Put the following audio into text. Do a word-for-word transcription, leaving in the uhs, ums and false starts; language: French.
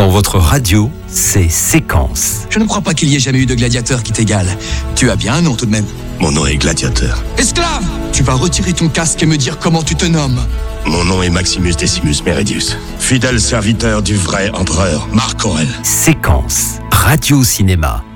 Dans votre radio, c'est Séquence. Je ne crois pas qu'il y ait jamais eu de gladiateur qui t'égale. Tu as bien un nom tout de même. Mon nom est Gladiateur. Esclave! Tu vas retirer ton casque et me dire comment tu te nommes. Mon nom est Maximus Decimus Meridius, fidèle serviteur du vrai empereur Marc Aurèle. Séquence, radio-cinéma.